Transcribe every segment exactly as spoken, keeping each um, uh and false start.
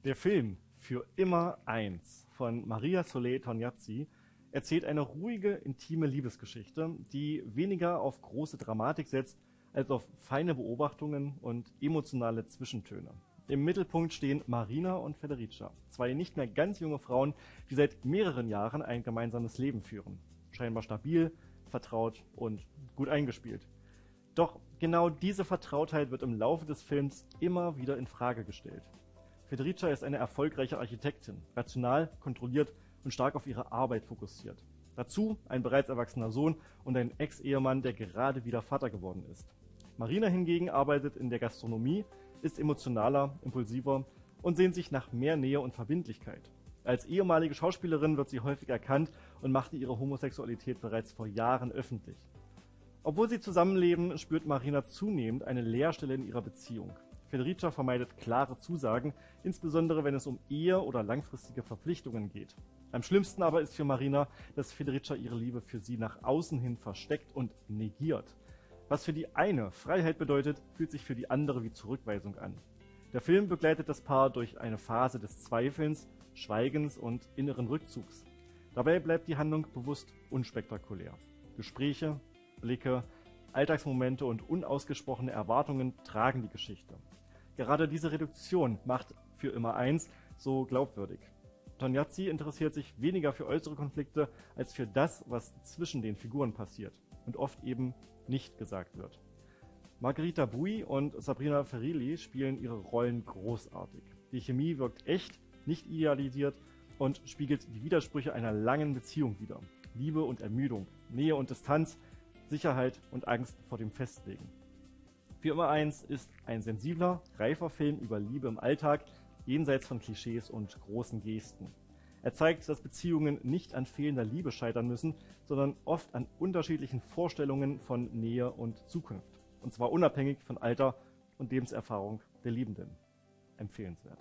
Der Film Für immer eins von Maria Soler Tognazzi erzählt eine ruhige, intime Liebesgeschichte, die weniger auf große Dramatik setzt, als auf feine Beobachtungen und emotionale Zwischentöne. Im Mittelpunkt stehen Marina und Federica, zwei nicht mehr ganz junge Frauen, die seit mehreren Jahren ein gemeinsames Leben führen. Scheinbar stabil, vertraut und gut eingespielt. Doch genau diese Vertrautheit wird im Laufe des Films immer wieder in Frage gestellt. Federica ist eine erfolgreiche Architektin, rational, kontrolliert und stark auf ihre Arbeit fokussiert. Dazu ein bereits erwachsener Sohn und ein Ex-Ehemann, der gerade wieder Vater geworden ist. Marina hingegen arbeitet in der Gastronomie, ist emotionaler, impulsiver und sehnt sich nach mehr Nähe und Verbindlichkeit. Als ehemalige Schauspielerin wird sie häufig erkannt und machte ihre Homosexualität bereits vor Jahren öffentlich. Obwohl sie zusammenleben, spürt Marina zunehmend eine Leerstelle in ihrer Beziehung. Federica vermeidet klare Zusagen, insbesondere wenn es um Ehe oder langfristige Verpflichtungen geht. Am schlimmsten aber ist für Marina, dass Federica ihre Liebe für sie nach außen hin versteckt und negiert. Was für die eine Freiheit bedeutet, fühlt sich für die andere wie Zurückweisung an. Der Film begleitet das Paar durch eine Phase des Zweifelns, Schweigens und inneren Rückzugs. Dabei bleibt die Handlung bewusst unspektakulär. Gespräche, Blicke, Alltagsmomente und unausgesprochene Erwartungen tragen die Geschichte. Gerade diese Reduktion macht Für immer eins so glaubwürdig. Tognazzi interessiert sich weniger für äußere Konflikte als für das, was zwischen den Figuren passiert und oft eben nicht gesagt wird. Margherita Bui und Sabrina Ferilli spielen ihre Rollen großartig. Die Chemie wirkt echt, nicht idealisiert und spiegelt die Widersprüche einer langen Beziehung wider. Liebe und Ermüdung, Nähe und Distanz, Sicherheit und Angst vor dem Festlegen. Für immer eins ist ein sensibler, reifer Film über Liebe im Alltag, jenseits von Klischees und großen Gesten. Er zeigt, dass Beziehungen nicht an fehlender Liebe scheitern müssen, sondern oft an unterschiedlichen Vorstellungen von Nähe und Zukunft. Und zwar unabhängig von Alter und Lebenserfahrung der Liebenden. Empfehlenswert.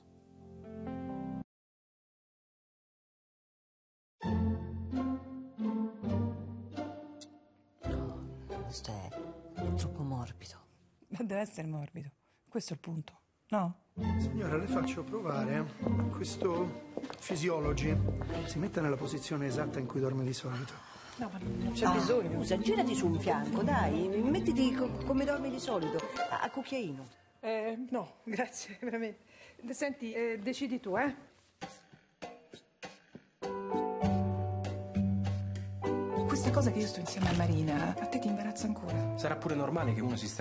Questo è, è troppo morbido. Ma deve essere morbido. Questo è il punto, no? Signora, le faccio provare questo Physiology. Si metta nella posizione esatta in cui dorme di solito. No, ma non c'è Ah, bisogno. Scusa, girati su un fianco, dai. Mettiti co- come dormi di solito, a, a cucchiaino. Eh, no, grazie, veramente. Senti, eh, decidi tu, eh? Questa cosa che io sto insieme a Marina, a te ti imbarazza ancora? Sarà pure normale che uno si